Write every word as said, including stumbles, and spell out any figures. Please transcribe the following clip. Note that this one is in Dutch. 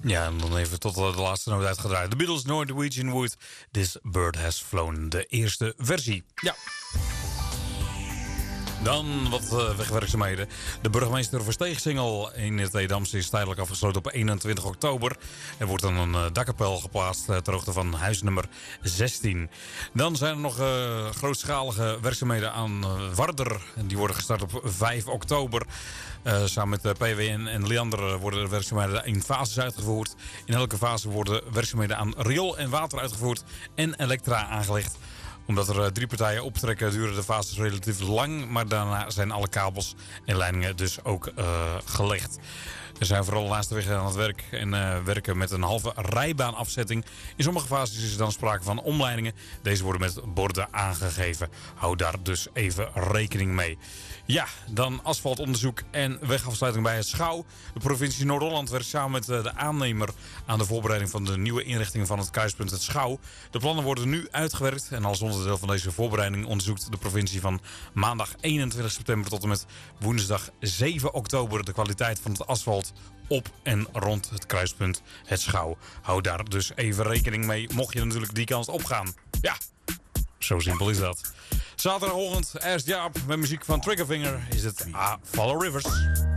Ja, en dan even tot de laatste noot uitgedraaid. The Beatles, Norwegian Wood, This Bird Has Flown. De eerste versie. Ja. Dan wat uh, wegwerkzaamheden. De burgemeester Versteeg-singel in het Edamse is tijdelijk afgesloten op eenentwintig oktober. Er wordt dan een uh, dakkapel geplaatst uh, ter hoogte van huisnummer zestien. Dan zijn er nog uh, grootschalige werkzaamheden aan uh, Warder. Die worden gestart op vijf oktober. Uh, samen met de P W N en Leander worden de werkzaamheden in fases uitgevoerd. In elke fase worden werkzaamheden aan riool en water uitgevoerd en elektra aangelegd. Omdat er uh, drie partijen optrekken duren de fases relatief lang. Maar daarna zijn alle kabels en leidingen dus ook uh, gelegd. Er zijn vooral naast de weg aan het werk en uh, werken met een halve rijbaanafzetting. In sommige fases is er dan sprake van omleidingen. Deze worden met borden aangegeven. Hou daar dus even rekening mee. Ja, dan asfaltonderzoek en wegafsluiting bij het Schouw. De provincie Noord-Holland werkt samen met de aannemer aan de voorbereiding van de nieuwe inrichting van het kruispunt het Schouw. De plannen worden nu uitgewerkt en als onderdeel van deze voorbereiding onderzoekt de provincie van maandag eenentwintig september tot en met woensdag zeven oktober de kwaliteit van het asfalt op en rond het kruispunt het Schouw. Hou daar dus even rekening mee, mocht je natuurlijk die kans opgaan. Ja, zo simpel is dat. Zaterdagochtend, Ernst Jaap met muziek van Triggerfinger is het ah, Follow Rivers.